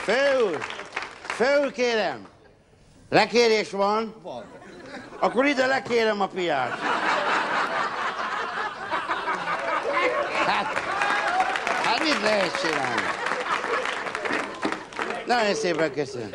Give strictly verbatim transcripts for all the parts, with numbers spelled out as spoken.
Fő úr! Fő úr, kérem! Lekérés van? Van. Akkor ide lekérem a piát. Hát, hát mit lehet csinálni? Nagyon szépen köszönöm.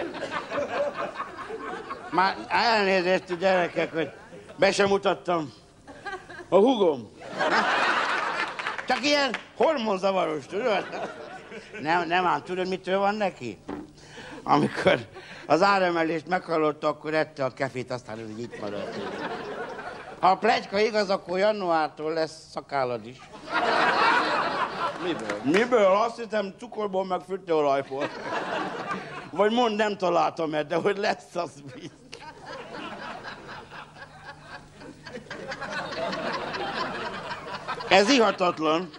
Már elnézést, gyerekek, hogy be sem mutattam. A húgom. Csak ilyen hormonzavaros, tudod? Nem, nem ám, tudod, mitől van neki? Amikor az áremelést meghallotta, akkor ette a kefét, aztán úgy itt maradt. Ha a pletyka igaz, akkor januártól lesz szakállad is. Miből? Miből? Azt hiszem cukorból, meg fűtőolajból. Vagy mond, nem találtam el, de hogy lesz, az biztos. Ez ihatatlan.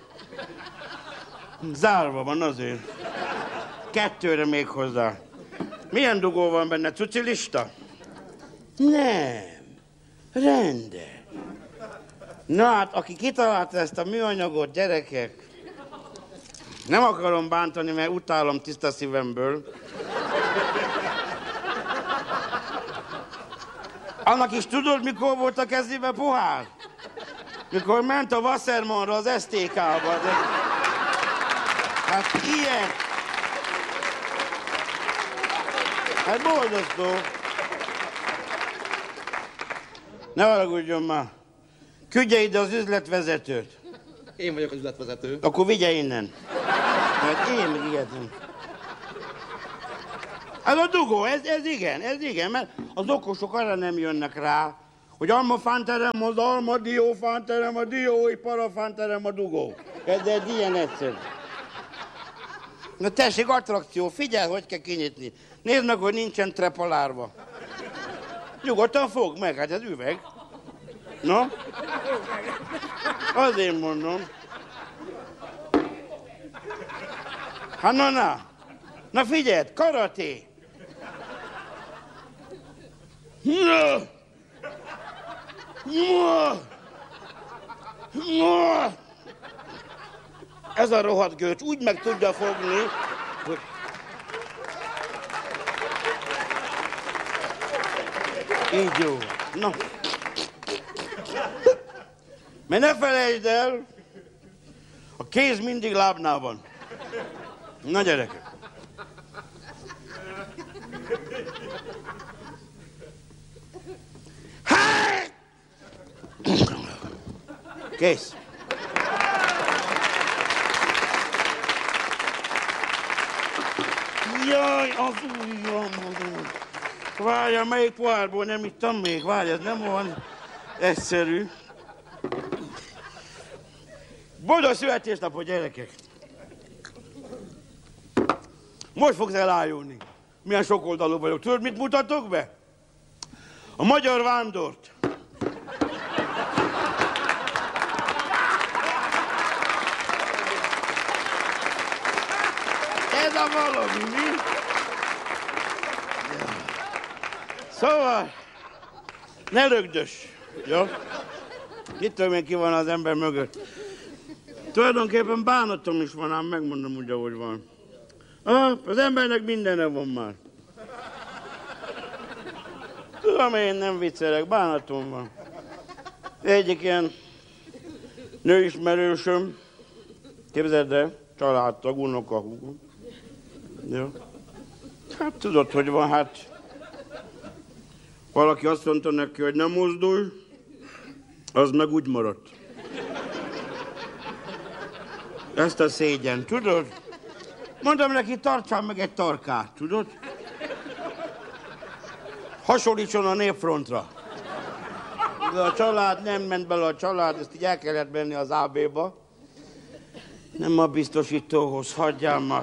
Zárva van azért. Kettőre még hozzá. Milyen dugó van benne? Cuci lista? Nem. Rendes. Na hát, aki kitalálta ezt a műanyagot, gyerekek, nem akarom bántani, mert utálom tiszta szívemből. Annak is tudod, mikor volt a kezébe pohár? Mikor ment a Wassermanra az es té ká-ba. De... Hát ilyen. Hát boldogszó. Ne haragudjon már. Küldje ide az üzletvezetőt. Én vagyok az üzletvezető. Akkor vigye innen. Mert én meg ilyetlen. Ez a dugó, ez, ez igen, ez igen, mert az okosok arra nem jönnek rá, hogy almafánterem az alma, diófánterem a dió, parafánterem a dugó. Ez egy ilyen egyszerű. Na tessék, attrakció, figyelj, hogy kell kinyitni. Nézd meg, hogy nincsen trepalárva. Nyugodtan fog meg, hát ez üveg. No? Azért mondom. Hát na, na. Na figyeld, karaté. Na. Na. Na. Ez a rohadt gőcs úgy meg tudja fogni, hogy... Így jó. Na. Mert ne felejtsd el, a kéz mindig lábnál van. Na gyerekek. Kész. Jaj, az ujjam, várja, melyik pohárból nem ittam még, várj, ez nem olyan egyszerű. Boldog születésnapot, gyerekek! Most fogsz elájulni. Milyen sokoldalú vagyok. Tudod, mit mutatok be? A magyar vándort. Ez a valami, mi? Szóval, ne rögdös, jó? Mit tudom én, ki van az ember mögött. Tulajdonképpen bánatom is van, ám megmondom úgy, ahogy van. Ah, az embernek mindene van már. Tudom, én nem viccelek, bánatom van. Egyik ilyen nőismerősöm, képzeld el, családtag, unokahúgom. Jó. Hát tudod, hogy van, hát valaki azt mondta neki, hogy nem mozdulj, az meg úgy maradt. Ezt a szégyen, tudod? Mondom neki, tartsam meg egy tarkát, tudod? Hasonlítson a Népfrontra. De a család nem ment bele a család, ezt így el kellett menni az á bé-ba. Nem a biztosítóhoz, hagyjál már.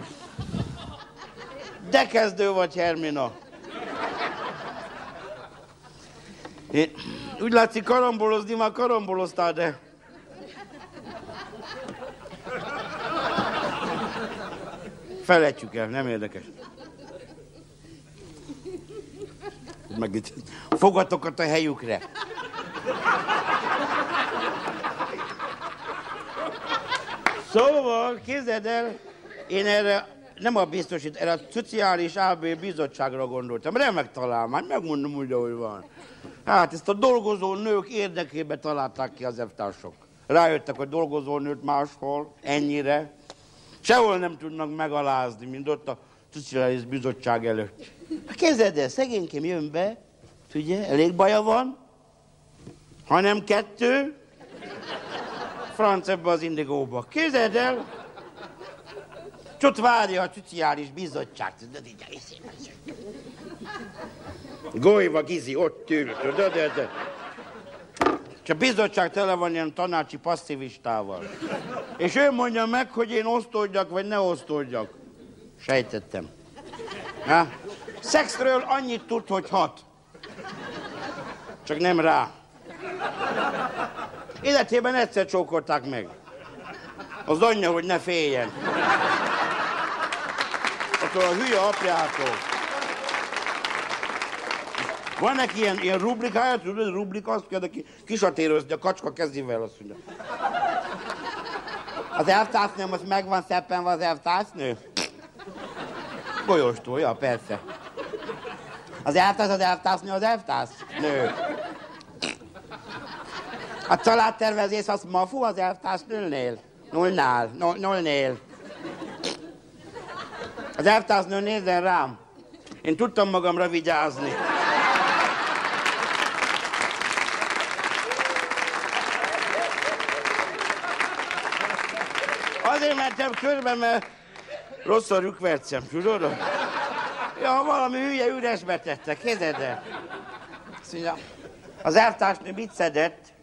De kezdő vagy, Hermina. Én úgy látszik, karambolozni már karamboloztál, de... Felejtsük el, nem érdekes. Meg itt fogatokat a helyükre. Szóval, képzeld el, én erre nem a biztosít, erre a Szociális Árbér Bizottságra gondoltam. Remek találmány, megmondom úgy, ahogy van. Hát ezt a dolgozó nők érdekében találták ki az elvtársok. Rájöttek, hogy dolgozó nőt máshol, ennyire. Sehol nem tudnak megalázni, mint ott a Szociális Bizottság előtt. Képzeld el, szegénykém jön be, ugye, elég baja van, hanem kettő, franc ebbe az indigóba. Képzeld el, és ott várja a Szociális Bizottság, tudod, így egész. Golyva Gizi ott ül, tudod, de... És a bizottság tele van ilyen tanácsi passzivistával. És ő mondja meg, hogy én osztódjak, vagy ne osztódjak. Sejtettem. Ha? Szexről annyit tud, hogy hat. Csak nem rá. Életében egyszer csókolták meg. Az anyja, hogy ne féljen. Attól a hülye apjától. Van neki ilyen, ilyen rubrikája, tudod, rubrika, azt kell neki kisatérozni a kacska kezével, azt mondja. Az elvtárznőm, az megvan szeppenve az elvtárznő? Golyóstól, ja, persze. Az elvtárs, az elvtárznő, az elvtárznő. A családtervezés az mafu az elvtársnőnél? Nullnál, nullnél. Az elvtárznő nézzen rám. Én tudtam magamra vigyázni. Azért mentem körbe, mert rossz a rükvercem, tudod? Ja, valami hülye üresbe tette, képzeld el. Azt mondja, az elvtársnő mit szedett?